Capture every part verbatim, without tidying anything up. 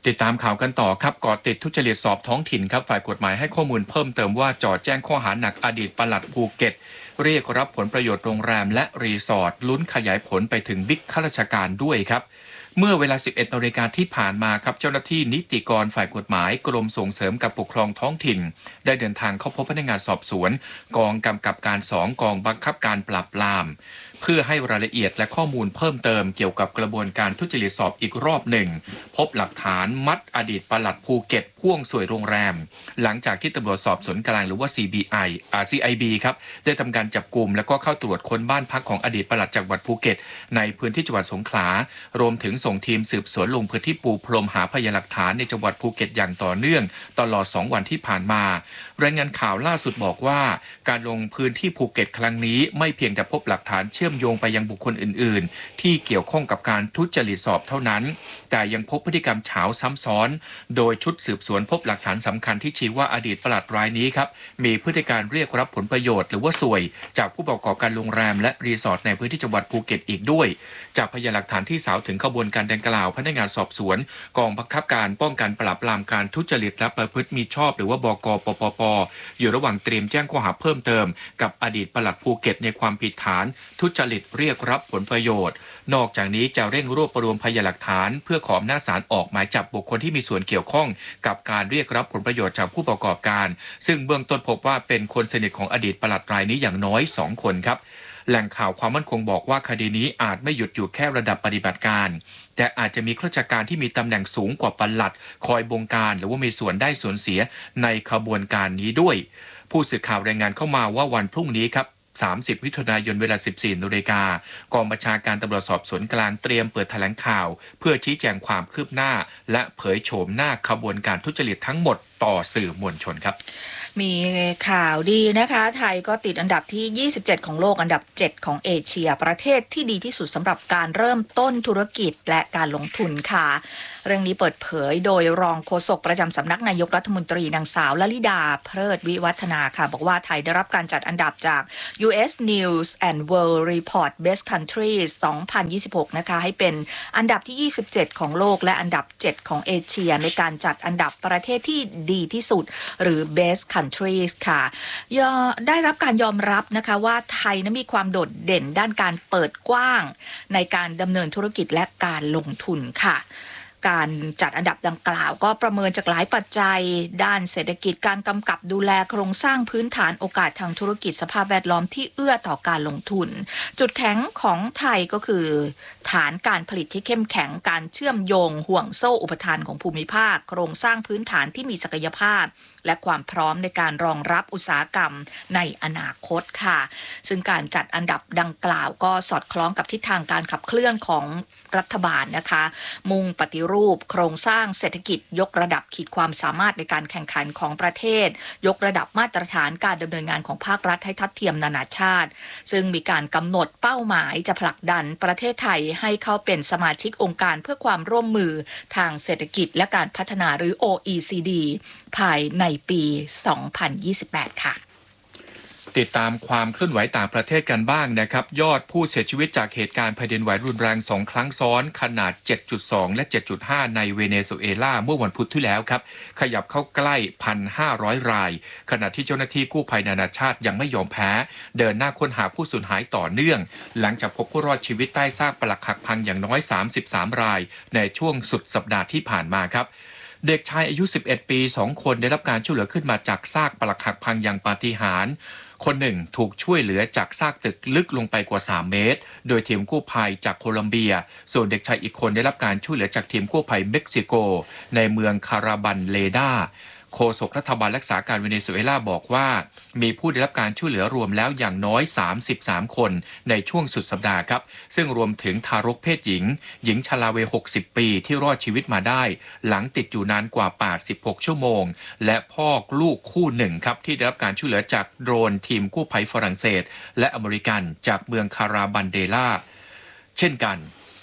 ติดตามข่าวกันต่อครับก่อติดทุจริตสอบท้องถิ่นครับฝ่ายกฎหมายให้ข้อมูลเพิ่มเติมว่าจ่อแจ้งข้อหาหนักอดีตปลัดภูเก็ตเรียกรับผลประโยชน์โรงแรมและรีสอร์ทลุ้นขยายผลไปถึงบิ๊กข้าราชการด้วยครับเมื่อเวลา สิบเอ็ดนาฬิกาที่ผ่านมาครับเจ้าหน้าที่นิติกรฝ่ายกฎหมายกรมส่งเสริมการปกครองท้องถิ่นได้เดินทางเข้าพบพนักงานสอบสวนกองกำกับการสองกองบังคับการปราบปรามเพื่อให้รายละเอียดและข้อมูลเพิ่มเติมเกี่ยวกับกระบวนการทุจริตสอบอีกรอบหนึ่งพบหลักฐานมัดอดีตปลัดภูเก็ตพ่วงสวยโรงแรมหลังจากที่ตำรวจสอบสวนกลางหรือว่า ซี บี ไอ อ่า ซี ไอ บี ครับได้ทำการจับกลุ่มและก็เข้าตรวจค้นบ้านพักของอดีตปลัดจังหวัดภูเก็ตในพื้นที่จังหวัดสงขลารวมถึงส่งทีมสืบสวนลงพื้นที่ปูพรมหาพยานหลักฐานในจังหวัดภูเก็ตอย่างต่อเนื่องตลอดสองวันที่ผ่านมารายงานข่าวล่าสุดบอกว่าการลงพื้นที่ภูเก็ตครั้งนี้ไม่เพียงแต่พบหลักฐานเชื่อมโยงไปยังบุคคลอื่นๆที่เกี่ยวข้องกับการทุจริตสอบเท่านั้นแต่ยังพบพฤติกรรมเฉาซ้ำซ้อนโดยชุดสืบสวนพบหลักฐานสำคัญที่ชี้ว่าอดีตปลัดรายนี้ครับมีพฤติการเรียกรับผลประโยชน์หรือว่าสวยจากผู้ประกอบการโรงแรมและรีสอร์ทในพื้นที่จังหวัดภูเก็ตอีกด้วยจากพยานหลักฐานที่สาวถึงขบวนการดังกล่าวพนักงานสอบสวนกองบังคับการป้องกันปราบปรามการทุจริตและประพฤติมิชอบหรือว่าบก.ปปป.อยู่ระหว่างเตรียมแจ้งข้อหาเพิ่มเติมกับอดีตปลัดภูเก็ตในความผิดฐานทุจริตเรียกรับผลประโยชน์นอกจากนี้จะเร่งรวบรวมพยานหลักฐานเพื่อขออำนาจศาลออกหมายจับบุคคลที่มีส่วนเกี่ยวข้องกับการเรียกรับผลประโยชน์จากผู้ประกอบการซึ่งเบื้องต้นพบว่าเป็นคนสนิทของอดีตปลัดรายนี้อย่างน้อยสองคนครับแหล่งข่าวความมั่นคงบอกว่าคดีนี้อาจไม่หยุดอยู่แค่ระดับปฏิบัติการแต่อาจจะมีข้าราชการที่มีตำแหน่งสูงกว่าปลัดคอยบงการหรือว่ามีส่วนได้ส่วนเสียในขบวนการนี้ด้วยผู้สื่อข่าวรายงานเข้ามาว่าวันพรุ่งนี้ครับสามสิบมิถุนายนเวลา สิบสี่นาฬิกากองบัญชาการตำรวจสอบสวนกลางเตรียมเปิดแถลงข่าวเพื่อชี้แจงความคืบหน้าและเผยโฉมหน้าขบวนการทุจริตทั้งหมดต่อสื่อมวลชนครับมีข่าวดีนะคะไทยก็ติดอันดับที่ยี่สิบเจ็ดของโลกอันดับเจ็ดของเอเชียประเทศที่ดีที่สุดสำหรับการเริ่มต้นธุรกิจและการลงทุนค่ะเรื่องนี้เปิดเผยโดยรองโฆษกประจำสำนักนายกรัฐมนตรีนางสาวลลิดาเพลิดวิวัฒนาค่ะบอกว่าไทยได้รับการจัดอันดับจาก ยู เอส News and World Report Best Countries สองพันยี่สิบหกนะคะให้เป็นอันดับที่ยี่สิบเจ็ดของโลกและอันดับเจ็ดของเอเชียในการจัดอันดับประเทศที่ดีที่สุดหรือ Best Countries ค่ะได้รับการยอมรับนะคะว่าไทยนั้นมีความโดดเด่นด้านการเปิดกว้างในการดำเนินธุรกิจและการลงทุนค่ะการจัดอันดับดังกล่าวก็ประเมินจากหลายปัจจัยด้านเศรษฐกิจการกำกับดูแลโครงสร้างพื้นฐานโอกาสทางธุรกิจสภาพแวดล้อมที่เอื้อต่อการลงทุนจุดแข็งของไทยก็คือฐานการผลิตที่เข้มแข็งการเชื่อมโยงห่วงโซ่อุปทานของภูมิภาคโครงสร้างพื้นฐานที่มีศักยภาพและความพร้อมในการรองรับอุตสาหกรรมในอนาคตค่ะซึ่งการจัดอันดับดังกล่าวก็สอดคล้องกับทิศทางการขับเคลื่อนของรัฐบาลนะคะมุ่งปฏิรูปโครงสร้างเศรษฐกิจยกระดับขีดความสามารถในการแข่งขันของประเทศยกระดับมาตรฐานการดำเนินงานของภาครัฐให้ทัดเทียมนานาชาติซึ่งมีการกำหนดเป้าหมายจะผลักดันประเทศไทยให้เข้าเป็นสมาชิกองค์การเพื่อความร่วมมือทางเศรษฐกิจและการพัฒนาหรือ โอ อี ซี ดี ภายในปี สองพันยี่สิบแปด ค่ะติดตามความเคลื่อนไหวต่างประเทศกันบ้างนะครับยอดผู้เสียชีวิตจากเหตุการณ์แผ่นดินไหวรุนแรงสองครั้งซ้อนขนาด เจ็ดจุดสอง และ เจ็ดจุดห้า ในเวเนซุเอลาเมื่อวันพุธที่แล้วครับขยับเข้าใกล้ หนึ่งพันห้าร้อย รายขณะที่เจ้าหน้าที่กู้ภัยนานาชาติยังไม่ยอมแพ้เดินหน้าค้นหาผู้สูญหายต่อเนื่องหลังจากพบผู้รอดชีวิตใต้ซากปรักหักพังอย่างน้อยสามสิบสามรายในช่วงสุดสัปดาห์ที่ผ่านมาครับเด็กชายอายุสิบเอ็ดปีสองคนได้รับการช่วยเหลือขึ้นมาจากซากปรักหักพังอย่างปาฏิหาริย์คนหนึ่งถูกช่วยเหลือจากซากตึกลึกลงไปกว่าสามเมตรโดยทีมกู้ภัยจากโคลัมเบียส่วนเด็กชายอีกคนได้รับการช่วยเหลือจากทีมกู้ภัยเม็กซิโกในเมืองคาราบันเลดาโฆษกรัฐบาลรักษาการเวเนซุเอลาบอกว่ามีผู้ได้รับการช่วยเหลือรวมแล้วอย่างน้อยสามสิบสามคนในช่วงสุดสัปดาห์ครับซึ่งรวมถึงทารกเพศหญิงหญิงชราวัยหกสิบปีที่รอดชีวิตมาได้หลังติดอยู่นานกว่าแปดสิบหกชั่วโมงและพ่อลูกคู่หนึ่งครับที่ได้รับการช่วยเหลือจากโดรนทีมกู้ภัยฝรั่งเศสและอเมริกันจากเมืองคาราบันเดลาเช่นกัน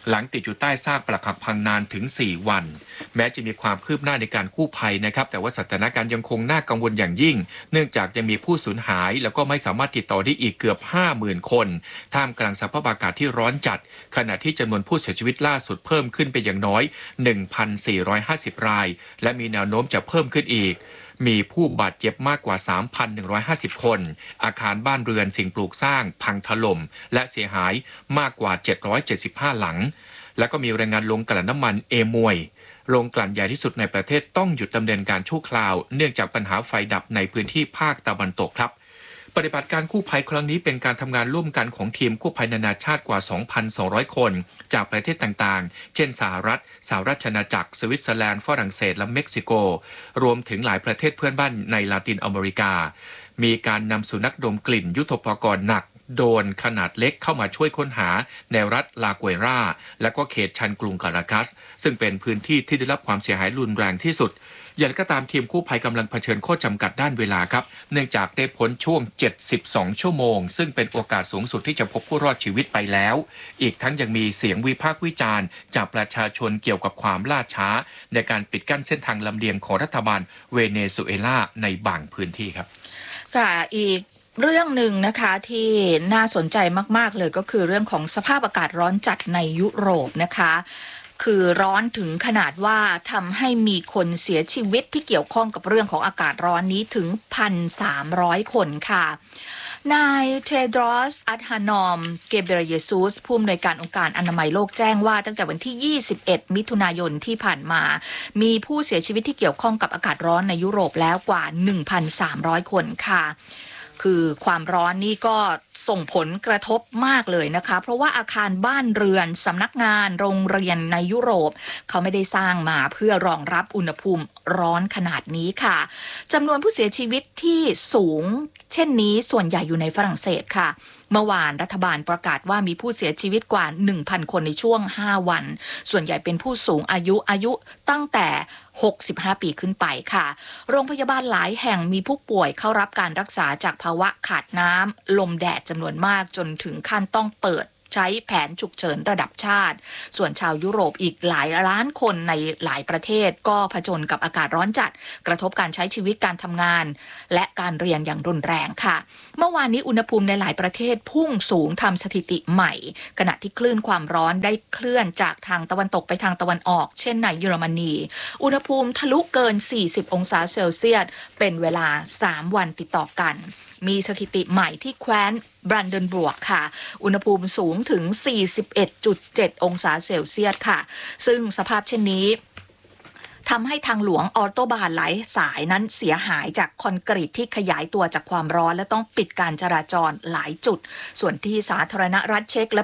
หลังติดอยู่ใต้ซากปรักหักพังนานถึงสี่วันแม้จะมีความคืบหน้าในการกู้ภัยนะครับแต่ว่าสถานการณ์ยังคงน่ากังวลอย่างยิ่งเนื่องจากยังมีผู้สูญหายแล้วก็ไม่สามารถติดต่อได้อีกเกือบ ห้าหมื่น คนท่ามกลางสภาพอากาศที่ร้อนจัดขณะที่จำนวนผู้เสียชีวิตล่าสุดเพิ่มขึ้นไปอย่างน้อย หนึ่งพันสี่ร้อยห้าสิบ รายและมีแนวโน้มจะเพิ่มขึ้นอีกมีผู้บาดเจ็บมากกว่า สามพันหนึ่งร้อยห้าสิบ คนอาคารบ้านเรือนสิ่งปลูกสร้างพังถล่มและเสียหายมากกว่าเจ็ดร้อยเจ็ดสิบห้าหลังและก็มีรายงานลงกลั่นน้ำมันเอมวยโรงกลั่นใหญ่ที่สุดในประเทศต้องหยุดดำเนินการชั่วคราวเนื่องจากปัญหาไฟดับในพื้นที่ภาคตะวันตกครับปฏิบัติการกู้ภัยครั้งนี้เป็นการทำงานร่วมกันของทีมกู้ภัยนานาชาติกว่า สองพันสองร้อย คนจากประเทศต่างๆเช่นสหรัฐสหราชอาณาจักรสวิตเซอร์แลนด์ฝรั่งเศสและเม็กซิโกรวมถึงหลายประเทศเพื่อนบ้านในลาตินอเมริกามีการนำสุนัขดมกลิ่นยุทโธปกรณ์หนักโดรนขนาดเล็กเข้ามาช่วยค้นหาในรัฐลากัวราและก็เขตชันกรุงคาราคัสซึ่งเป็นพื้นที่ที่ได้รับความเสียหายรุนแรงที่สุดอย่างไรก็ตามทีมกู้ภัยกำลังเผชิญข้อจำกัดด้านเวลาครับเนื่องจากได้พ้นช่วงเจ็ดสิบสองชั่วโมงซึ่งเป็นโอกาสสูงสุดที่จะพบผู้รอดชีวิตไปแล้วอีกทั้งยังมีเสียงวิพากษ์วิจารณ์จากประชาชนเกี่ยวกับความล่าช้าในการปิดกั้นเส้นทางลำเลียงของรัฐบาลเวเนซุเอลาในบางพื้นที่ครับค่ะอีกเรื่องหนึ่งนะคะที่น่าสนใจมากๆเลยก็คือเรื่องของสภาพอากาศร้อนจัดในยุโรปนะคะคือร้อนถึงขนาดว่าทำให้มีคนเสียชีวิตที่เกี่ยวข้องกับเรื่องของอากาศร้อนนี้ถึง หนึ่งพันสามร้อย คนค่ะนายเทโดรส อัธานอม เกเบรเยซูสผู้อำนวยการองค์การอนามัยโลกแจ้งว่าตั้งแต่วันที่ ยี่สิบเอ็ด มิถุนายนที่ผ่านมามีผู้เสียชีวิตที่เกี่ยวข้องกับอากาศร้อนในยุโรปแล้วกว่า หนึ่งพันสามร้อย คนค่ะคือความร้อนนี่ก็ส่งผลกระทบมากเลยนะคะเพราะว่าอาคารบ้านเรือนสำนักงานโรงเรียนในยุโรปเขาไม่ได้สร้างมาเพื่อรองรับอุณหภูมิร้อนขนาดนี้ค่ะจำนวนผู้เสียชีวิตที่สูงเช่นนี้ส่วนใหญ่อยู่ในฝรั่งเศสค่ะเมื่อวานรัฐบาลประกาศว่ามีผู้เสียชีวิตกว่า หนึ่งพัน คนในช่วงห้าวันส่วนใหญ่เป็นผู้สูงอายุอายุตั้งแต่หกสิบห้าปีขึ้นไปค่ะโรงพยาบาลหลายแห่งมีผู้ป่วยเข้ารับการรักษาจากภาวะขาดน้ำลมแดดจำนวนมากจนถึงขั้นต้องเปิดใช้แผนฉุกเฉินระดับชาติส่วนชาวยุโรปอีกหลายล้านคนในหลายประเทศก็ผจญกับอากาศร้อนจัดกระทบการใช้ชีวิตการทำงานและการเรียนอย่างรุนแรงค่ะเมื่อวานนี้อุณหภูมิในหลายประเทศพุ่งสูงทำสถิติใหม่ขณะที่คลื่นความร้อนได้เคลื่อนจากทางตะวันตกไปทางตะวันออกเช่นในเยอรมนีอุณหภูมิทะลุเกินสี่สิบองศาเซลเซียสเป็นเวลาสามวันติดต่อกันมีสถิติใหม่ที่แคว้นบรันเดนบวกค่ะอุณหภูมิสูงถึง สี่สิบเอ็ดจุดเจ็ด องศาเซลเซียสค่ะซึ่งสภาพเช่นนี้ทำให้ทางหลวงออโตบานหลายสายนั้นเสียหายจากคอนกรีตที่ขยายตัวจากความร้อนและต้องปิดการจราจรหลายจุดส่วนที่สาธารณรัฐเช็กและ